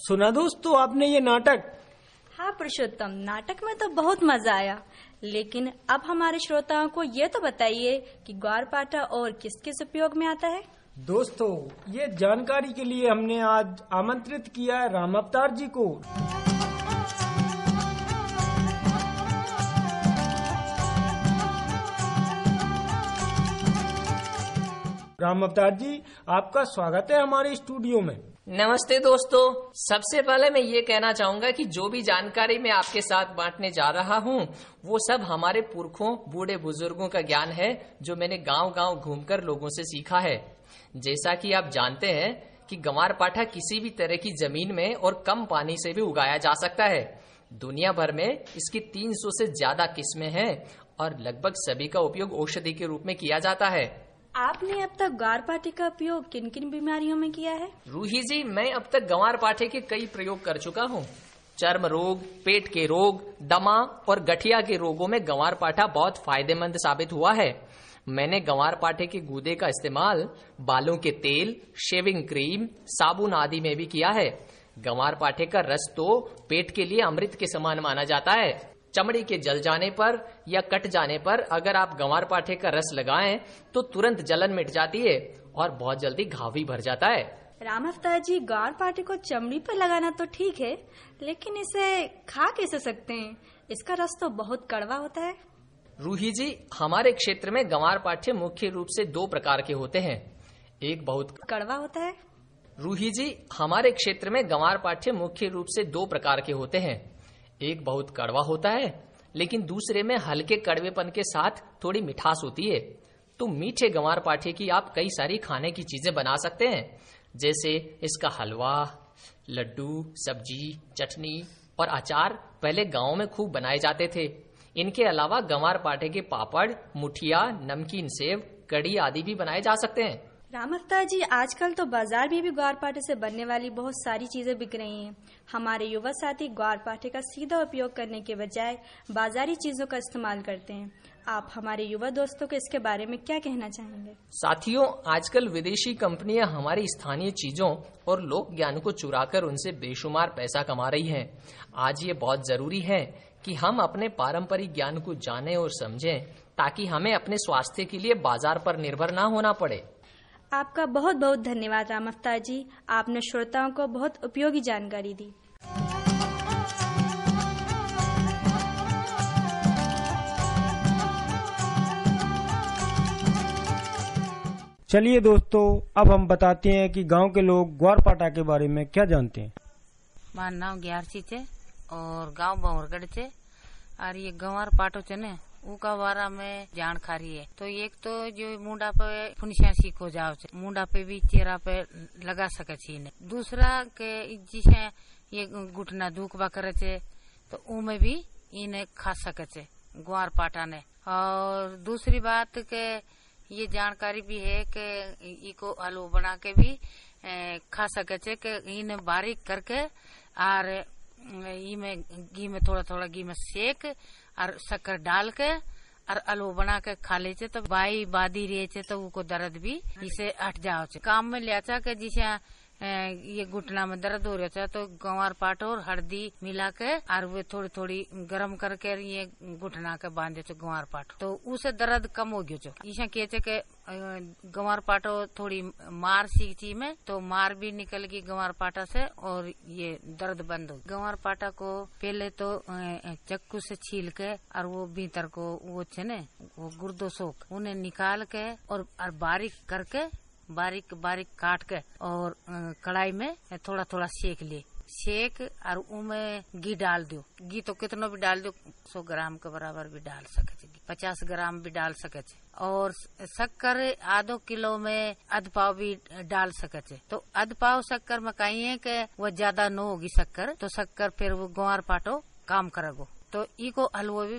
सुना दोस्तों आपने ये नाटक? हाँ पुरुषोत्तम, नाटक में तो बहुत मजा आया, लेकिन अब हमारे श्रोताओं को ये तो बताइए कि ग्वारपाठा और किस किस उपयोग में आता है। दोस्तों, ये जानकारी के लिए हमने आज आमंत्रित किया है राम अवतार जी को। राम अवतार जी, आपका स्वागत है हमारे स्टूडियो में। नमस्ते दोस्तों, सबसे पहले मैं ये कहना चाहूंगा कि जो भी जानकारी मैं आपके साथ बांटने जा रहा हूँ वो सब हमारे पुरखों बूढ़े बुजुर्गों का ज्ञान है, जो मैंने गांव-गांव घूमकर लोगों से सीखा है। जैसा कि आप जानते हैं कि ग्वारपाठा किसी भी तरह की जमीन में और कम पानी से भी उगाया जा सकता है। दुनिया भर में इसकी 300 से ज्यादा किस्में हैं और लगभग सभी का उपयोग औषधि के रूप में किया जाता है। आपने अब तक ग्वारपाठे का उपयोग किन किन बीमारियों में किया है? रूही जी, मैं अब तक ग्वारपाठे के कई प्रयोग कर चुका हूँ। चर्म रोग, पेट के रोग, दमा और गठिया के रोगों में ग्वारपाठा बहुत फायदेमंद साबित हुआ है। मैंने ग्वारपाठे के गूदे का इस्तेमाल बालों के तेल, शेविंग क्रीम, साबुन आदि में भी किया है। ग्वारपाठे का रस तो पेट के लिए अमृत के समान माना जाता है। चमड़ी के जल जाने पर या कट जाने पर अगर आप ग्वारपाठे का रस लगाएं तो तुरंत जलन मिट जाती है और बहुत जल्दी घाव भी भर जाता है। राम अवतार जी, ग्वारपाठे को चमड़ी पर लगाना तो ठीक है, लेकिन इसे खा कैसे सकते हैं? इसका रस तो बहुत कड़वा होता है। रूही जी, हमारे क्षेत्र में ग्वारपाठे मुख्य रूप से 2 प्रकार के होते हैं। एक बहुत कड़वा होता है। रूही जी, हमारे क्षेत्र में ग्वारपाठे मुख्य रूप से 2 प्रकार के होते हैं। एक बहुत कड़वा होता है, लेकिन दूसरे में हल्के कड़वेपन के साथ थोड़ी मिठास होती है। तो मीठे ग्वारपाठे की आप कई सारी खाने की चीजें बना सकते हैं, जैसे इसका हलवा, लड्डू, सब्जी, चटनी और अचार पहले गांव में खूब बनाए जाते थे। इनके अलावा ग्वारपाठे के पापड़, मुठिया, नमकीन सेव, कड़ी आदि भी बनाए जा सकते हैं। राम अवतार जी, आजकल तो बाजार में भी ग्वारपाठे से बनने वाली बहुत सारी चीजें बिक रही हैं। हमारे युवा साथी ग्वारपाठे का सीधा उपयोग करने के बजाय बाजारी चीजों का इस्तेमाल करते हैं। आप हमारे युवा दोस्तों को इसके बारे में क्या कहना चाहेंगे? साथियों, आजकल विदेशी कंपनियां हमारी स्थानीय चीजों और लोक ज्ञान को चुराकर उनसे बेशुमार पैसा कमा रही हैं। आज ये बहुत जरूरी है कि हम अपने पारंपरिक ज्ञान को जानें और समझें, ताकि हमें अपने स्वास्थ्य के लिए बाजार पर निर्भर न होना पड़े। आपका बहुत बहुत धन्यवाद राम अवतार जी, आपने श्रोताओं को बहुत उपयोगी जानकारी दी। चलिए दोस्तों, अब हम बताते हैं कि गांव के लोग ग्वारपाठा के बारे में क्या जानते हैं। मार नाम ग्यारसी चे और गांव बहुरगढ़ चे, और ये ग्वारपाठो चे ने उका बारा में जान खारी है। तो एक तो जो मुंडा पे फुनिशा सीखो जाओ छे, मुंडा पे भी चेहरा पे लगा सके छे। दूसरा के जिसे ये घुटना दुखबा करे छे तो उमे भी इन्हें खा सके छे ग्वारपाठा ने। और दूसरी बात के ये जानकारी भी है कि इको आलू बना के भी खा सके छे, कि इन्हें बारीक करके और इमें घी में थोड़ा घी में सेक और शक्कर डाल के और आलू बना के खा ले तो बाई बादी रहे छे तो उनको दर्द भी इसे हट जाओ छे। काम में लिया था कि जिसे ये घुटना में दर्द हो रहा था तो ग्वारपाठो और हल्दी मिला के और वे थोड़ी गरम करके ये घुटना के बांधे थे ग्वारपाठो, तो उसे दर्द कम हो गयो। इसे कहते के ग्वारपाठो थोड़ी मार सीखी में तो मार भी निकल गई ग्वारपाठा से और ये दर्द बंद हो। ग्वारपाठा को पहले तो चक्कू से छील के और वो भीतर को वो छे ने वो गुर्दो सोख उन्हें निकाल के और बारीक करके बारीक काट के और कढ़ाई में थोड़ा सेक ले, सेक और उमें घी डाल दो। घी तो कितना भी डाल दो, 100 ग्राम के बराबर भी डाल सके, 50 ग्राम भी डाल सके। और शक्कर आधो किलो में आध पाव भी डाल सके। तो आध पाव शक्कर में कही है कि वो ज्यादा न होगी शक्कर, तो शक्कर फिर वो ग्वारपाठो काम करेगो। तो इको हलवो भी